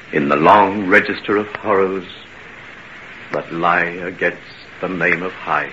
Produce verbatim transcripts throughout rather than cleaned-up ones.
in the long register of horrors that lie against the name of Hyde.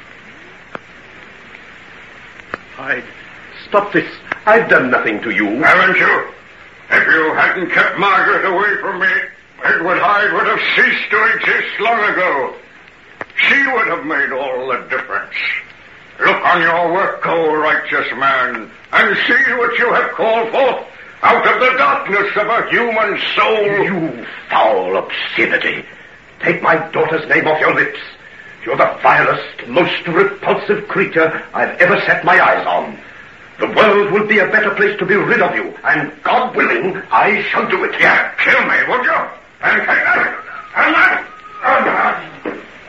Hyde, stop this. I've done nothing to you. Haven't you? If you hadn't kept Margaret away from me, Edward Hyde would have ceased to exist long ago. She would have made all the difference. Look on your work, O righteous man, and see what you have called forth out of the darkness of a human soul. You foul obscenity. Take my daughter's name off your lips. You're the vilest, most repulsive creature I've ever set my eyes on. The world will be a better place to be rid of you, and God willing, I shall do it. Yeah, kill me, would you? And take that, and that, and that.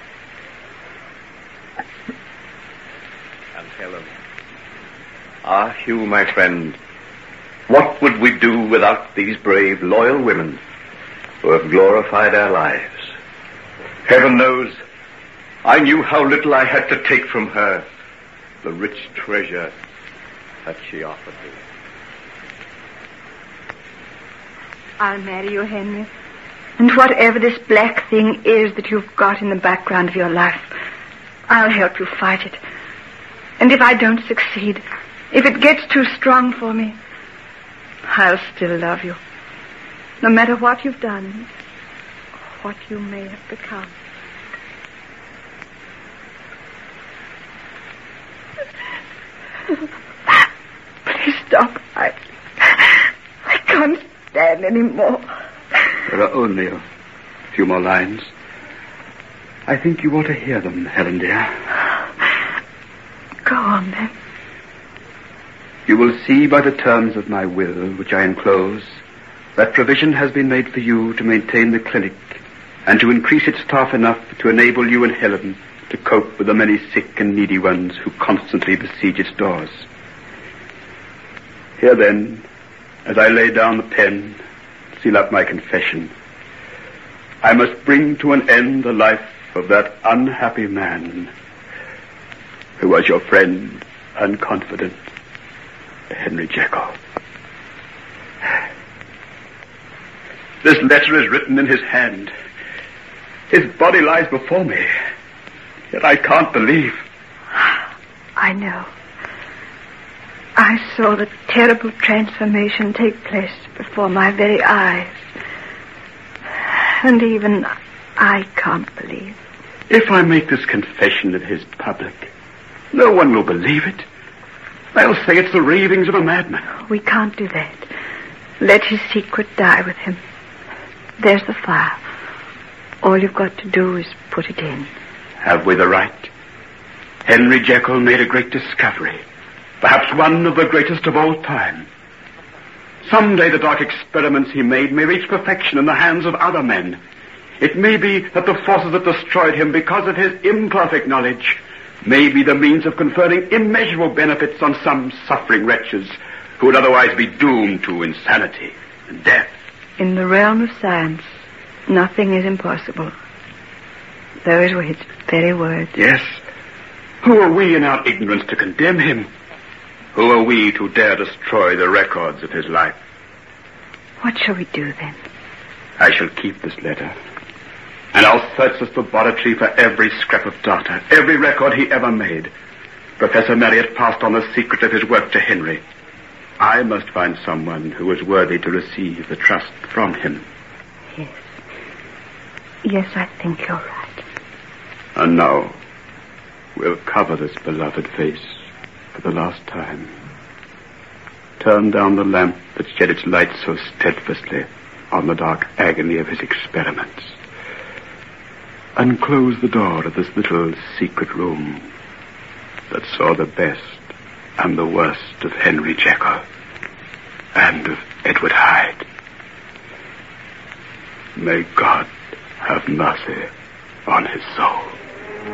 And Helen, ah, Hugh, my friend, what would we do without these brave, loyal women who have glorified our lives? Heaven knows, I knew how little I had to take from her, the rich treasure that she offered me. I'll marry you, Henry. And whatever this black thing is that you've got in the background of your life, I'll help you fight it. And if I don't succeed, if it gets too strong for me, I'll still love you. No matter what you've done, what you may have become. Please stop. I, I can't stand anymore. There are only a few more lines. I think you ought to hear them, Helen, dear. Go on, then. You will see by the terms of my will, which I enclose, that provision has been made for you to maintain the clinic and to increase its staff enough to enable you and Helen to cope with the many sick and needy ones who constantly besiege its doors. Here then, as I lay down the pen, seal up my confession, I must bring to an end the life of that unhappy man who was your friend and confidant, Henry Jekyll. This letter is written in his hand. His body lies before me. Yet I can't believe. I know. I saw the terrible transformation take place before my very eyes. And even I can't believe. If I make this confession in his public, no one will believe it. They'll say it's the ravings of a madman. We can't do that. Let his secret die with him. There's the fire. All you've got to do is put it in. Have we the right? Henry Jekyll made a great discovery. Perhaps one of the greatest of all time. Someday the dark experiments he made may reach perfection in the hands of other men. It may be that the forces that destroyed him because of his imperfect knowledge may be the means of conferring immeasurable benefits on some suffering wretches who would otherwise be doomed to insanity and death. In the realm of science, nothing is impossible. Those were his very words. Yes. Who are we in our ignorance to condemn him? Who are we to dare destroy the records of his life? What shall we do then? I shall keep this letter. And I'll search this laboratory for every scrap of data, every record he ever made. Professor Marriott passed on the secret of his work to Henry. I must find someone who is worthy to receive the trust from him. Yes. Yes, I think you're right. And now, we'll cover this beloved face for the last time. Turn down the lamp that shed its light so steadfastly on the dark agony of his experiments. And close the door of this little secret room that saw the best and the worst of Henry Jekyll and of Edward Hyde. May God have mercy on his soul.